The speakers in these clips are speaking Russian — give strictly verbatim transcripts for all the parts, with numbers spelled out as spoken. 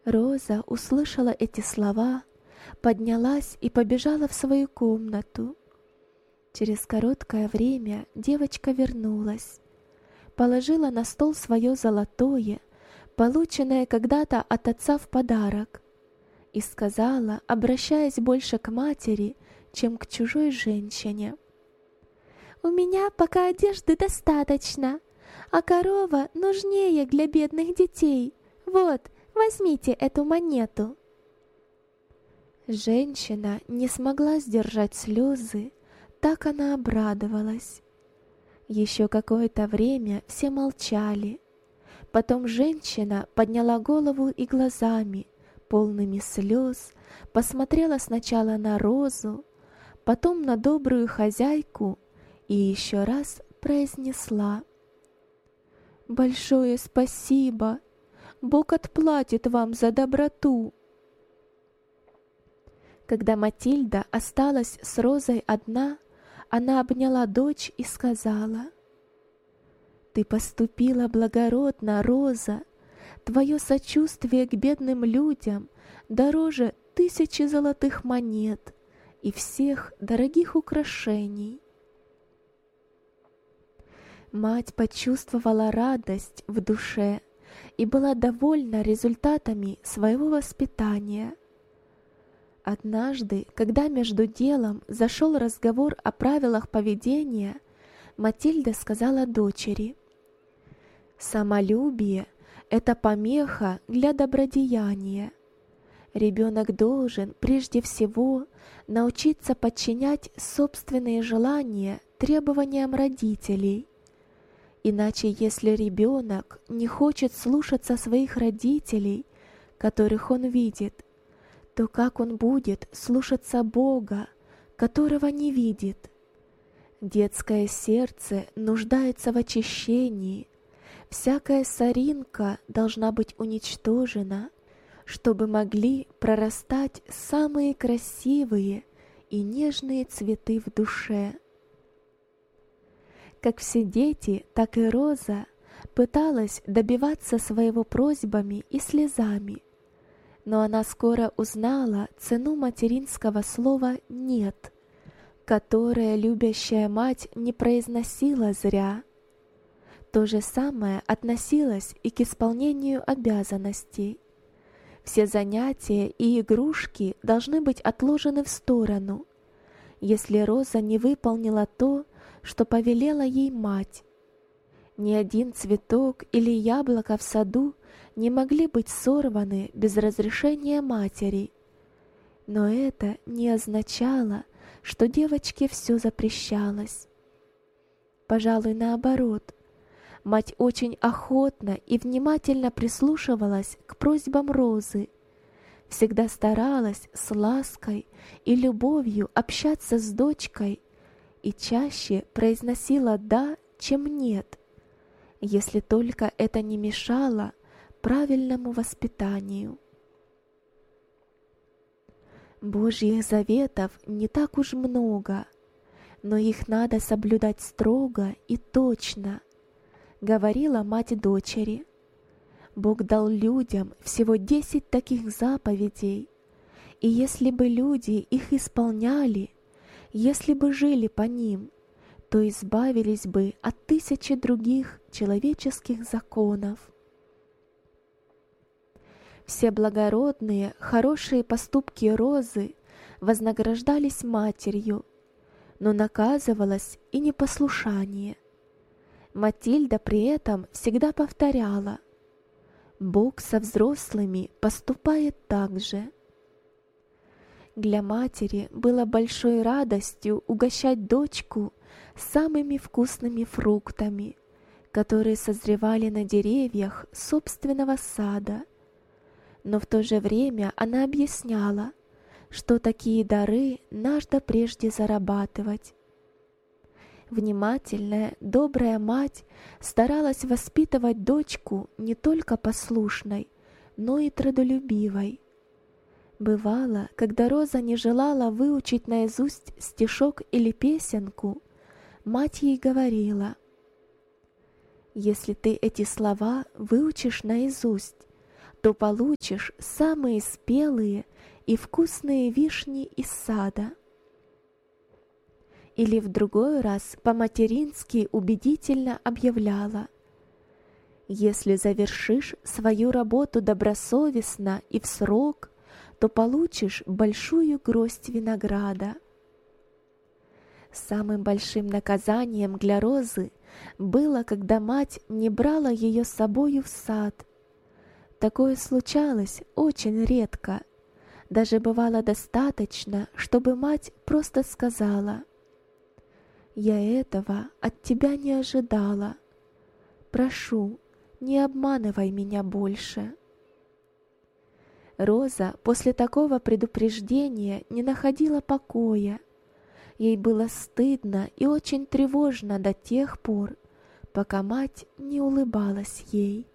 Роза услышала эти слова, поднялась и побежала в свою комнату. Через короткое время девочка вернулась, положила на стол свое золотое, полученное когда-то от отца в подарок, и сказала, обращаясь больше к матери, чем к чужой женщине: «У меня пока одежды достаточно, а корова нужнее для бедных детей. Вот, возьмите эту монету». Женщина не смогла сдержать слезы, так она обрадовалась. Еще какое-то время все молчали. Потом женщина подняла голову и глазами, полными слез, посмотрела сначала на Розу, потом на добрую хозяйку и еще раз произнесла: «Большое спасибо! Бог отплатит вам за доброту». Когда Матильда осталась с Розой одна, она обняла дочь и сказала: «Ты поступила благородно, Роза. Твое сочувствие к бедным людям дороже тысячи золотых монет и всех дорогих украшений». Мать почувствовала радость в душе и была довольна результатами своего воспитания. Однажды, когда между делом зашел разговор о правилах поведения, Матильда сказала дочери: «Самолюбие — это помеха для добродеяния. Ребенок должен прежде всего научиться подчинять собственные желания требованиям родителей. Иначе, если ребенок не хочет слушаться своих родителей, которых он видит, то как он будет слушаться Бога, которого не видит? Детское сердце нуждается в очищении. Всякая соринка должна быть уничтожена, чтобы могли прорастать самые красивые и нежные цветы в душе». Как все дети, так и Роза пыталась добиваться своего просьбами и слезами, но она скоро узнала цену материнского слова «нет», которое любящая мать не произносила зря. То же самое относилось и к исполнению обязанностей. Все занятия и игрушки должны быть отложены в сторону, если Роза не выполнила то, что повелела ей мать. Ни один цветок или яблоко в саду не могли быть сорваны без разрешения матери. Но это не означало, что девочке все запрещалось. Пожалуй, наоборот, мать очень охотно и внимательно прислушивалась к просьбам Розы, всегда старалась с лаской и любовью общаться с дочкой и чаще произносила «да», чем «нет», если только это не мешало правильному воспитанию. Божьих заветов не так уж много, но их надо соблюдать строго и точно, говорила мать дочери. Бог дал людям всего десять таких заповедей, и если бы люди их исполняли, если бы жили по ним, то избавились бы от тысячи других человеческих законов. Все благородные, хорошие поступки Розы вознаграждались матерью, но наказывалось и непослушание. Матильда при этом всегда повторяла: «Бог со взрослыми поступает так же». Для матери было большой радостью угощать дочку самыми вкусными фруктами, которые созревали на деревьях собственного сада. Но в то же время она объясняла, что такие дары надо прежде зарабатывать. Внимательная, добрая мать старалась воспитывать дочку не только послушной, но и трудолюбивой. Бывало, когда Роза не желала выучить наизусть стишок или песенку, мать ей говорила: «Если ты эти слова выучишь наизусть, то получишь самые спелые и вкусные вишни из сада. Или в другой раз по-матерински убедительно объявляла: если завершишь свою работу добросовестно и в срок, то получишь большую гроздь винограда. Самым большим наказанием для Розы было, когда мать не брала ее с собою в сад. Такое случалось очень редко. Даже бывало достаточно, чтобы мать просто сказала: «Я этого от тебя не ожидала. Прошу, не обманывай меня больше». Роза после такого предупреждения не находила покоя. Ей было стыдно и очень тревожно до тех пор, пока мать не улыбалась ей.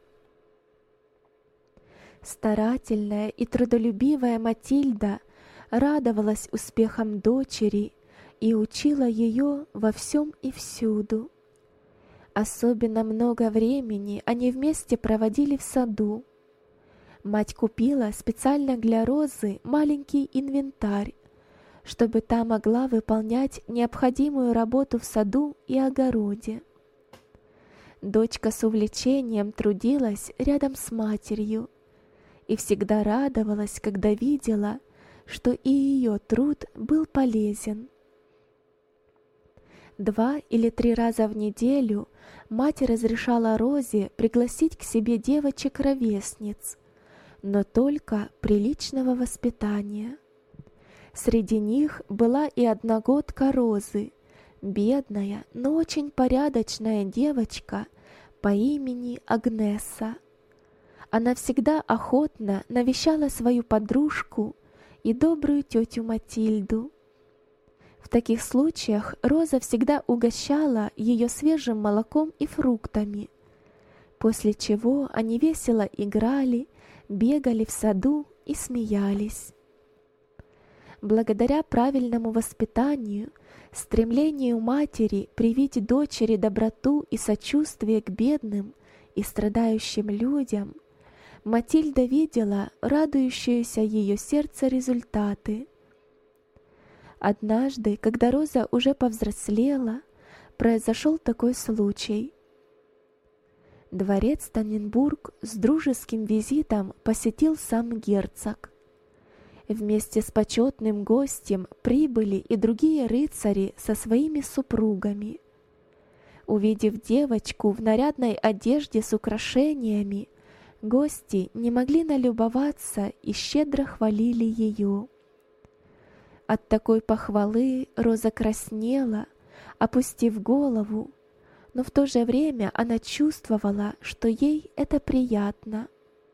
Старательная и трудолюбивая Матильда радовалась успехам дочери и учила ее во всем и всюду. Особенно много времени они вместе проводили в саду. Мать купила специально для Розы маленький инвентарь, чтобы та могла выполнять необходимую работу в саду и огороде. Дочка с увлечением трудилась рядом с матерью и всегда радовалась, когда видела, что и ее труд был полезен. Два или три раза в неделю мать разрешала Розе пригласить к себе девочек-ровесниц, но только приличного воспитания. Среди них была и одногодка Розы, бедная, но очень порядочная девочка по имени Агнеса. Она всегда охотно навещала свою подружку и добрую тетю Матильду. В таких случаях Роза всегда угощала ее свежим молоком и фруктами, после чего они весело играли, бегали в саду и смеялись. Благодаря правильному воспитанию, стремлению матери привить дочери доброту и сочувствие к бедным и страдающим людям, Матильда видела радующиеся ее сердце результаты. Однажды, когда Роза уже повзрослела, произошел такой случай. Дворец Таненбург с дружеским визитом посетил сам герцог. Вместе с почетным гостем прибыли и другие рыцари со своими супругами. Увидев девочку в нарядной одежде с украшениями, гости не могли налюбоваться и щедро хвалили ее. От такой похвалы Роза краснела, опустив голову, но в то же время она чувствовала, что ей это приятно.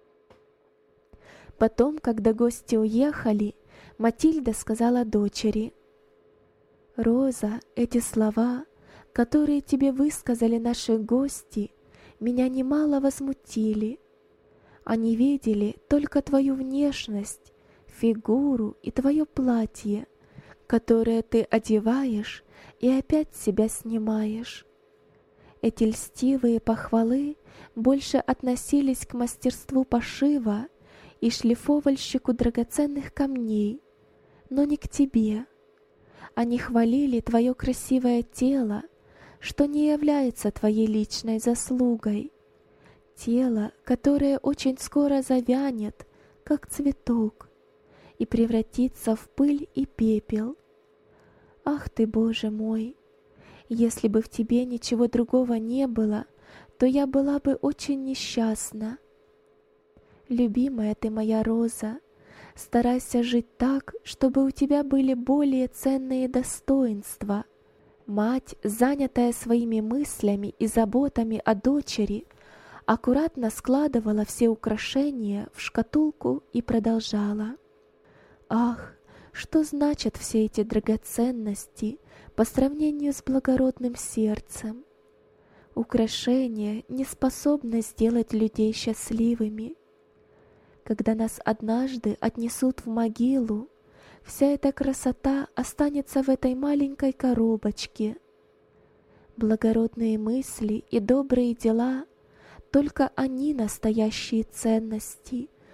Потом, когда гости уехали, Матильда сказала дочери: «Роза, эти слова, которые тебе высказали наши гости, меня немало возмутили. Они видели только твою внешность, фигуру и твое платье, которое ты одеваешь и опять себя снимаешь. Эти льстивые похвалы больше относились к мастерству пошива и шлифовальщику драгоценных камней, но не к тебе. Они хвалили твое красивое тело, что не является твоей личной заслугой. Тело, которое очень скоро завянет, как цветок, и превратится в пыль и пепел. Ах ты, Боже мой! Если бы в тебе ничего другого не было, то я была бы очень несчастна. Любимая ты моя Роза, старайся жить так, чтобы у тебя были более ценные достоинства». Мать, занятая своими мыслями и заботами о дочери, аккуратно складывала все украшения в шкатулку и продолжала: «Ах, что значат все эти драгоценности по сравнению с благородным сердцем? Украшения не способны сделать людей счастливыми. Когда нас однажды отнесут в могилу, вся эта красота останется в этой маленькой коробочке. Благородные мысли и добрые дела — только они настоящие ценности,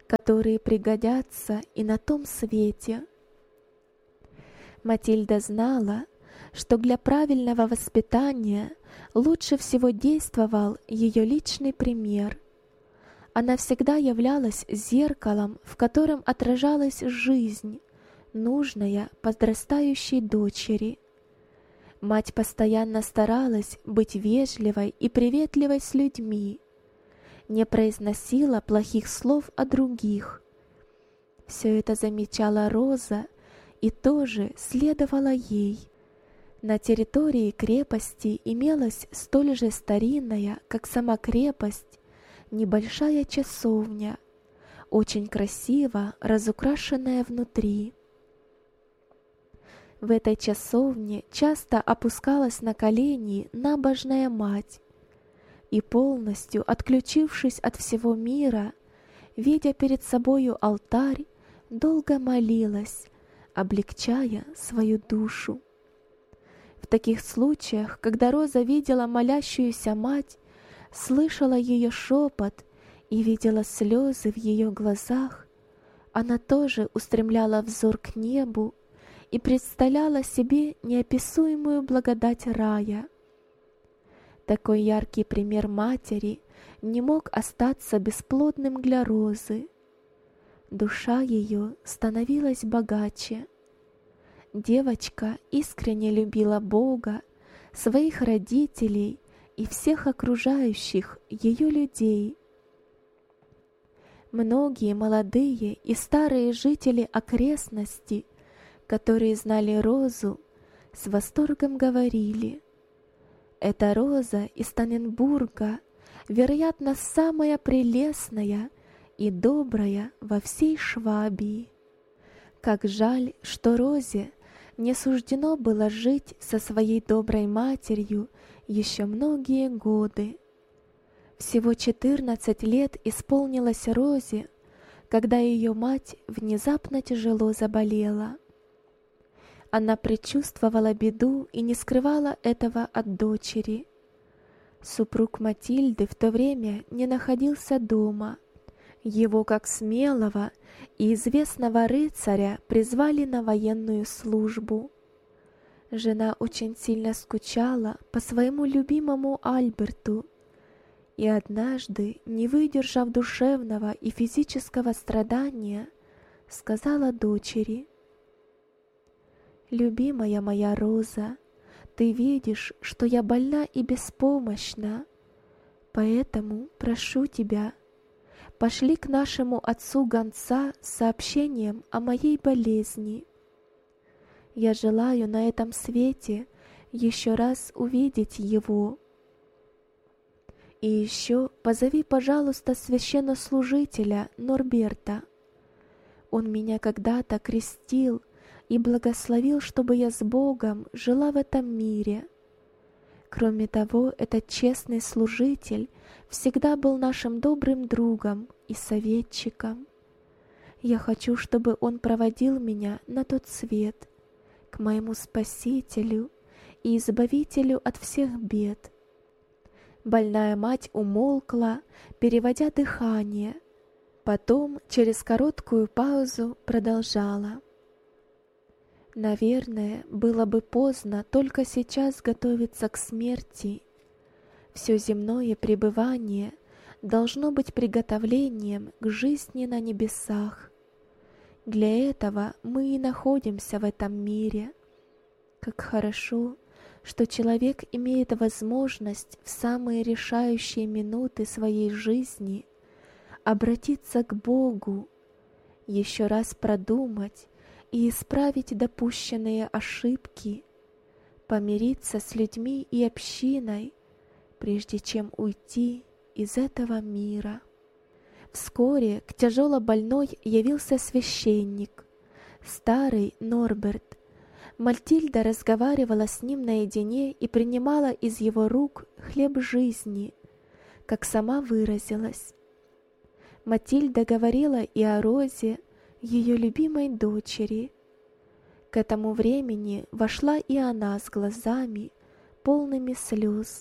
которые пригодятся и на том свете. Матильда знала, что для правильного воспитания лучше всего действовал ее личный пример. Она всегда являлась зеркалом, в котором отражалась жизнь, нужная подрастающей дочери. Мать постоянно старалась быть вежливой и приветливой с людьми, не произносила плохих слов о других. Все это замечала Роза и тоже следовала ей. На территории крепости имелась столь же старинная, как сама крепость, небольшая часовня, очень красиво разукрашенная внутри. В этой часовне часто опускалась на колени набожная мать и, полностью отключившись от всего мира, видя перед собою алтарь, долго молилась, облегчая свою душу. В таких случаях, когда Роза видела молящуюся мать, слышала ее шепот и видела слезы в ее глазах, она тоже устремляла взор к небу и представляла себе неописуемую благодать рая. Такой яркий пример матери не мог остаться бесплодным для Розы. Душа ее становилась богаче. Девочка искренне любила Бога, своих родителей и всех окружающих ее людей. Многие молодые и старые жители окрестностей, которые знали Розу, с восторгом говорили: «Эта Роза из Таненбурга, вероятно, самая прелестная и добрая во всей Швабии». Как жаль, что Розе не суждено было жить со своей доброй матерью еще многие годы. Всего четырнадцать лет исполнилось Розе, когда ее мать внезапно тяжело заболела. Она предчувствовала беду и не скрывала этого от дочери. Супруг Матильды в то время не находился дома. Его, как смелого и известного рыцаря, призвали на военную службу. Жена очень сильно скучала по своему любимому Альберту, и однажды, не выдержав душевного и физического страдания, сказала дочери: «Любимая моя Роза, ты видишь, что я больна и беспомощна, поэтому прошу тебя, пошли к нашему отцу гонца с сообщением о моей болезни. Я желаю на этом свете еще раз увидеть его. И еще позови, пожалуйста, священнослужителя Норберта. Он меня когда-то крестил и благословил, чтобы я с Богом жила в этом мире. Кроме того, этот честный служитель всегда был нашим добрым другом и советчиком. Я хочу, чтобы он проводил меня на тот свет, к моему Спасителю и Избавителю от всех бед». Больная мать умолкла, переводя дыхание. Потом, через короткую паузу, продолжала: «Наверное, было бы поздно только сейчас готовиться к смерти. Все земное пребывание должно быть приготовлением к жизни на небесах. Для этого мы и находимся в этом мире. Как хорошо, что человек имеет возможность в самые решающие минуты своей жизни обратиться к Богу, еще раз продумать и исправить допущенные ошибки, помириться с людьми и общиной, прежде чем уйти из этого мира». Вскоре к тяжело больной явился священник, старый Норберт. Матильда разговаривала с ним наедине и принимала из его рук хлеб жизни, как сама выразилась. Матильда говорила и о Розе, ее любимой дочери. К этому времени вошла и она с глазами, полными слез.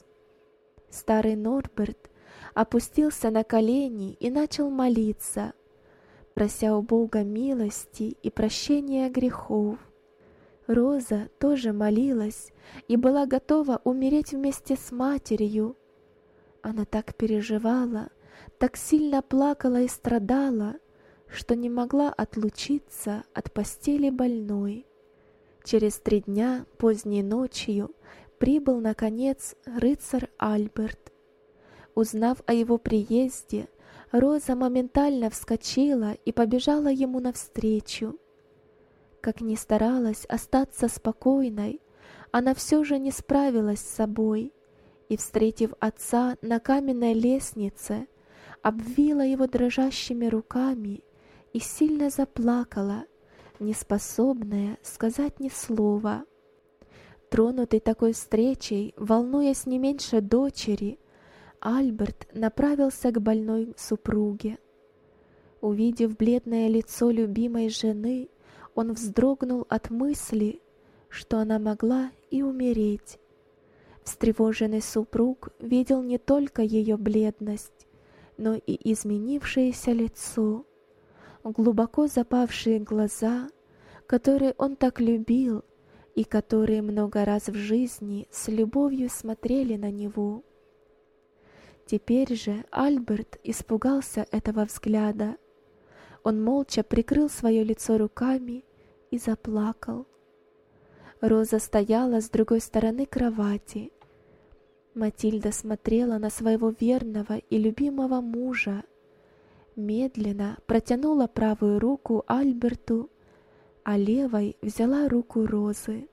Старый Норберт опустился на колени и начал молиться, прося у Бога милости и прощения грехов. Роза тоже молилась и была готова умереть вместе с матерью. Она так переживала, так сильно плакала и страдала, что не могла отлучиться от постели больной. Через три дня, поздней ночью, прибыл, наконец, рыцарь Альберт. Узнав о его приезде, Роза моментально вскочила и побежала ему навстречу. Как ни старалась остаться спокойной, она все же не справилась с собой и, встретив отца на каменной лестнице, обвила его дрожащими руками и сильно заплакала, неспособная сказать ни слова. Тронутый такой встречей, волнуясь не меньше дочери, Альберт направился к больной супруге. Увидев бледное лицо любимой жены, он вздрогнул от мысли, что она могла и умереть. Встревоженный супруг видел не только ее бледность, но и изменившееся лицо, глубоко запавшие глаза, которые он так любил и которые много раз в жизни с любовью смотрели на него. Теперь же Альберт испугался этого взгляда. Он молча прикрыл свое лицо руками и заплакал. Роза стояла с другой стороны кровати. Матильда смотрела на своего верного и любимого мужа, медленно протянула правую руку Альберту, а левой взяла руку Розы.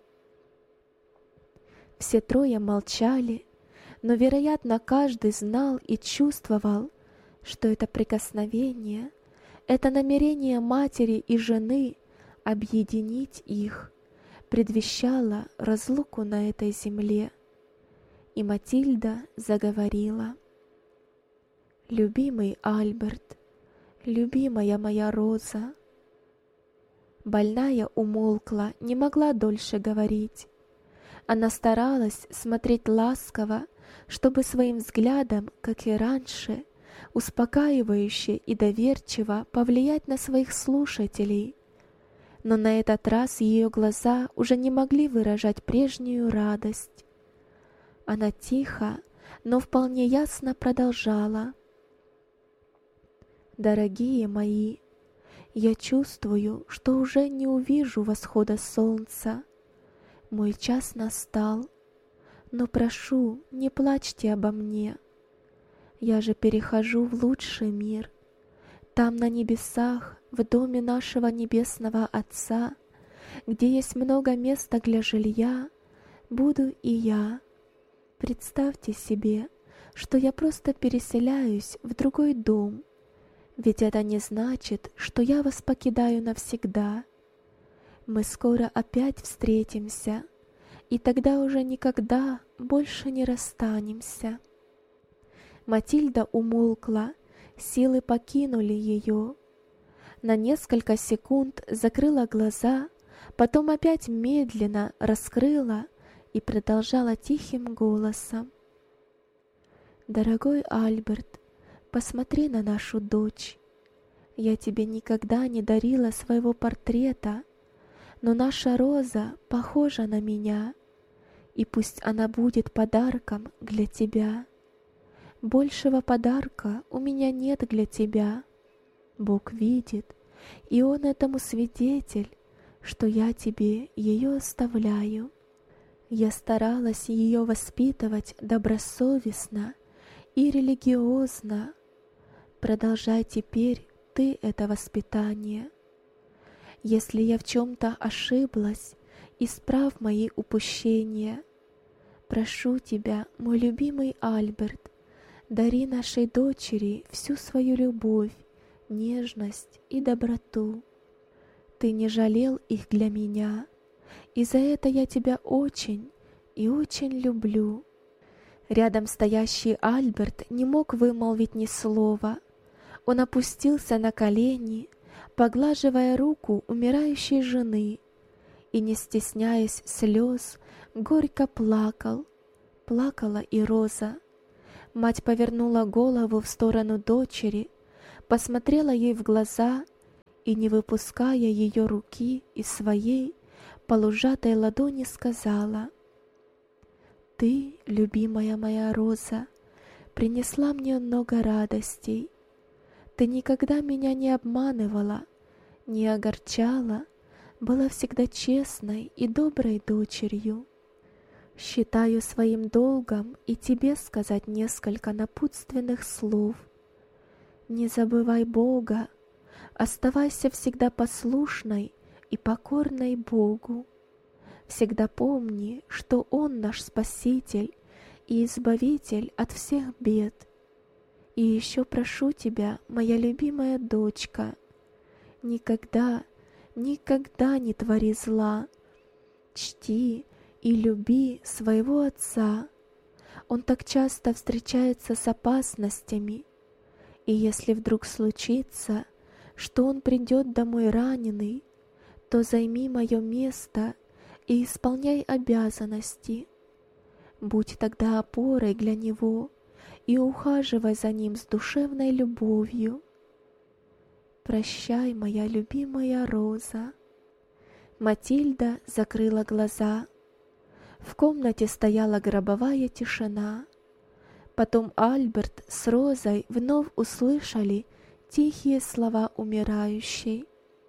Все трое молчали, но, вероятно, каждый знал и чувствовал, что это прикосновение, это намерение матери и жены объединить их предвещало разлуку на этой земле. И Матильда заговорила: «Любимый Альберт, любимая моя Роза». Больная умолкла, не могла дольше говорить. Она старалась смотреть ласково, чтобы своим взглядом, как и раньше, успокаивающе и доверчиво повлиять на своих слушателей. Но на этот раз ее глаза уже не могли выражать прежнюю радость. Она тихо, но вполне ясно продолжала: «Дорогие мои, я чувствую, что уже не увижу восхода солнца. Мой час настал, но прошу, не плачьте обо мне. Я же перехожу в лучший мир. Там на небесах, в доме нашего небесного Отца, где есть много места для жилья, буду и я. Представьте себе, что я просто переселяюсь в другой дом, ведь это не значит, что я вас покидаю навсегда. Мы скоро опять встретимся, и тогда уже никогда больше не расстанемся». Матильда умолкла, силы покинули ее. На несколько секунд закрыла глаза, потом опять медленно раскрыла и продолжала тихим голосом: «Дорогой Альберт, посмотри на нашу дочь. Я тебе никогда не дарила своего портрета, но наша Роза похожа на меня, и пусть она будет подарком для тебя. Большего подарка у меня нет для тебя. Бог видит, и Он этому свидетель, что я тебе ее оставляю. Я старалась ее воспитывать добросовестно и религиозно. Продолжай теперь ты это воспитание. Если я в чем-то ошиблась, исправь мои упущения. Прошу тебя, мой любимый Альберт, дари нашей дочери всю свою любовь, нежность и доброту. Ты не жалел их для меня, и за это я тебя очень и очень люблю». Рядом стоящий Альберт не мог вымолвить ни слова. Он опустился на колени, поглаживая руку умирающей жены, и, не стесняясь слез, горько плакал. Плакала и Роза. Мать повернула голову в сторону дочери, посмотрела ей в глаза и, не выпуская ее руки из своей полужатой ладони, сказала: «Ты, любимая моя роза, принесла мне много радостей. Ты никогда меня не обманывала, не огорчала, была всегда честной и доброй дочерью. Считаю своим долгом и тебе сказать несколько напутственных слов. Не забывай Бога, оставайся всегда послушной и покорной Богу. Всегда помни, что Он наш Спаситель и Избавитель от всех бед. И еще прошу тебя, моя любимая дочка, никогда, никогда не твори зла. Чти и люби своего отца. Он так часто встречается с опасностями, и если вдруг случится, что он придет домой раненый, то займи мое место и исполняй обязанности. Будь тогда опорой для него и ухаживай за ним с душевной любовью. Прощай, моя любимая роза». Матильда закрыла глаза. В комнате стояла гробовая тишина. Потом Альберт с Розой вновь услышали тихие слова умирающей: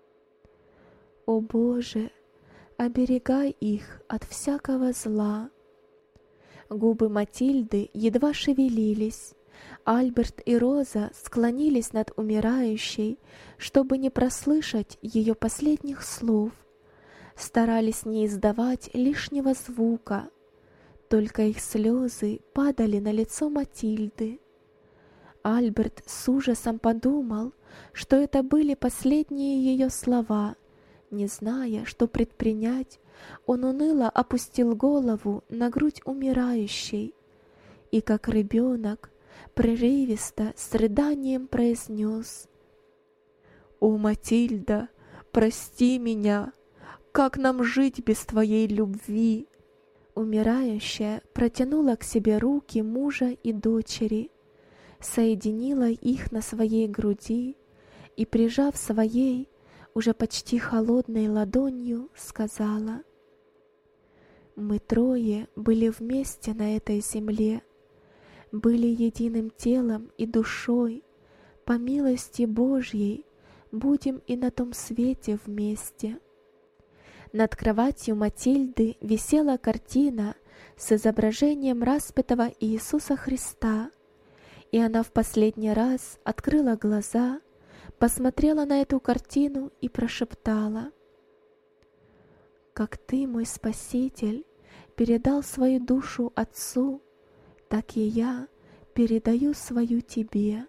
«О Боже, оберегай их от всякого зла». Губы Матильды едва шевелились. Альберт и Роза склонились над умирающей, чтобы не прослышать ее последних слов. Старались не издавать лишнего звука, только их слезы падали на лицо Матильды. Альберт с ужасом подумал, что это были последние ее слова. Не зная, что предпринять, он уныло опустил голову на грудь умирающей и, как ребенок, прерывисто с рыданием произнес: «О, Матильда, прости меня! Как нам жить без твоей любви?» Умирающая протянула к себе руки мужа и дочери, соединила их на своей груди и, прижав своей, уже почти холодной ладонью, сказала: «Мы трое были вместе на этой земле, были единым телом и душой, по милости Божьей будем и на том свете вместе». Над кроватью Матильды висела картина с изображением распятого Иисуса Христа, и она в последний раз открыла глаза, посмотрела на эту картину и прошептала: «Как ты, мой Спаситель, передал свою душу Отцу, так и я передаю свою тебе».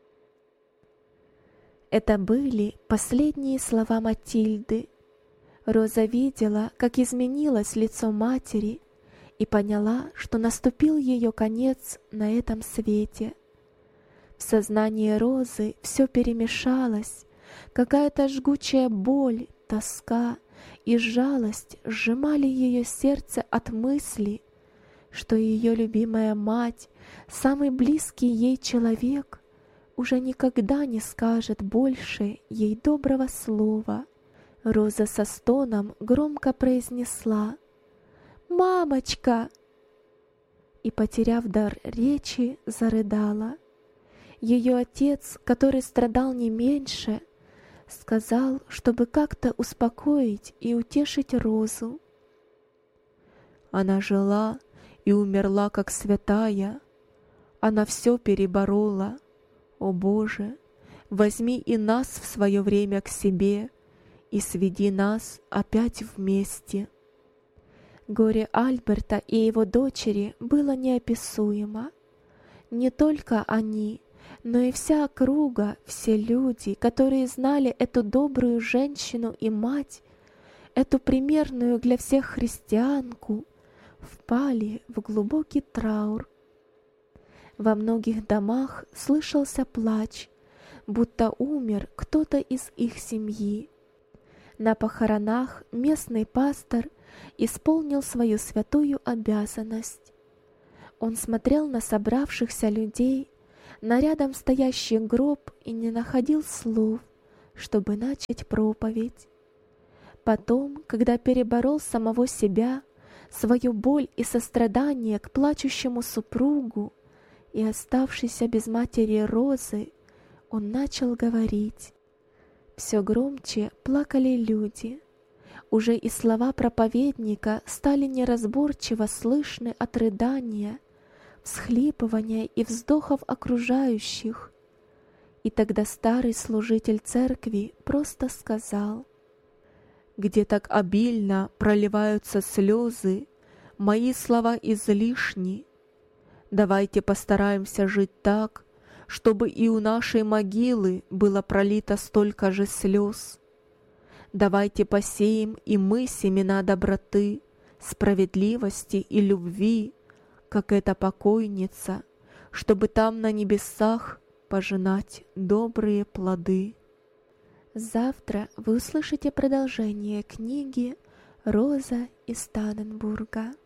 Это были последние слова Матильды. Роза видела, как изменилось лицо матери, и поняла, что наступил ее конец на этом свете. В сознании Розы все перемешалось, какая-то жгучая боль, тоска и жалость сжимали ее сердце от мысли, что ее любимая мать, самый близкий ей человек, уже никогда не скажет больше ей доброго слова. Роза со стоном громко произнесла: «Мамочка!» и, потеряв дар речи, зарыдала. Ее отец, который страдал не меньше, сказал, чтобы как-то успокоить и утешить Розу: «Она жила и умерла как святая, она все переборола. О Боже, возьми и нас в свое время к себе и сведи нас опять вместе». Горе Альберта и его дочери было неописуемо. Не только они, но и вся округа, все люди, которые знали эту добрую женщину и мать, эту примерную для всех христианку, впали в глубокий траур. Во многих домах слышался плач, будто умер кто-то из их семьи. На похоронах местный пастор исполнил свою святую обязанность. Он смотрел на собравшихся людей, на рядом стоящий гроб и не находил слов, чтобы начать проповедь. Потом, когда переборол самого себя, свою боль и сострадание к плачущему супругу и оставшейся без матери Розы, он начал говорить. Все громче плакали люди. Уже и слова проповедника стали неразборчиво слышны от рыдания, всхлипывания и вздохов окружающих. И тогда старый служитель церкви просто сказал: «Где так обильно проливаются слезы, мои слова излишни. Давайте постараемся жить так, чтобы и у нашей могилы было пролито столько же слез. Давайте посеем и мы семена доброты, справедливости и любви, как эта покойница, чтобы там на небесах пожинать добрые плоды». Завтра вы услышите продолжение книги «Роза из Танненбурга».